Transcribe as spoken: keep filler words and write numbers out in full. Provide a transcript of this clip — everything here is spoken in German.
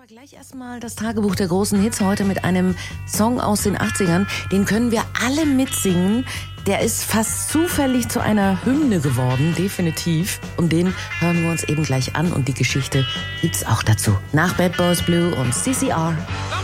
Aber gleich erstmal das Tagebuch der großen Hits heute mit einem Song aus den achtzigern. Den können wir alle mitsingen. Der ist fast zufällig zu einer Hymne geworden, definitiv. Und den hören wir uns eben gleich an und die Geschichte gibt's auch dazu. Nach Bad Boys Blue und C C R.